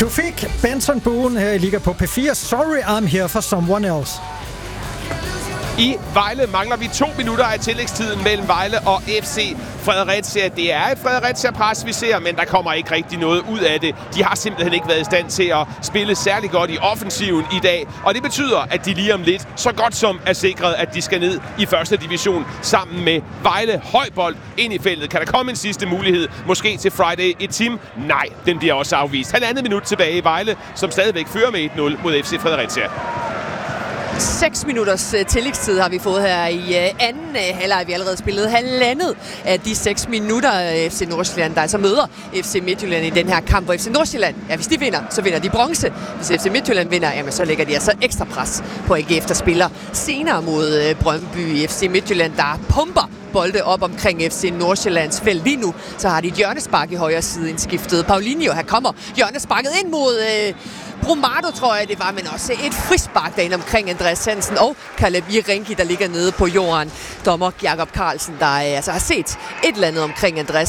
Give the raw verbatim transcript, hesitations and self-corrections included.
Du fik Benson Boone her i Liga på P fire. Sorry, I'm here for someone else. I Vejle mangler vi to minutter af tillægstiden mellem Vejle og F C Fredericia. Det er et Fredericia-pres, vi ser, men der kommer ikke rigtig noget ud af det. De har simpelthen ikke været i stand til at spille særlig godt i offensiven i dag, og det betyder, at de lige om lidt så godt som er sikret, at de skal ned i første division sammen med Vejle. Højbold ind i feltet. Kan der komme en sidste mulighed? Måske til Friday et team? Nej, den bliver også afvist. Halvandet minut tilbage i Vejle, som stadigvæk fører med et nul mod F C Fredericia. Seks minutters uh, tillægstid har vi fået her i uh, anden uh, halvleg. Vi har allerede spillet halvandet af de seks minutter. uh, F C Nordsjælland, der altså møder F C Midtjylland i den her kamp. Og F C Nordsjælland, ja, hvis de vinder, så vinder de bronze. Hvis F C Midtjylland vinder, jamen, så lægger de altså ekstra pres på A G F, der spiller senere mod uh, Brøndby. F C Midtjylland, der pumper bolde op omkring F C Nordsjællands felt. Lige nu så har de et hjørnespark i højre side indskiftet. Paulinho, her kommer hjørnesparket ind mod øh, Brumado, tror jeg det var, men også et frispark derinde omkring Andreas Hansen og Caleb Irenki, der ligger nede på jorden. Dommer Jakob Carlsen, der øh, altså har set et eller andet omkring Andreas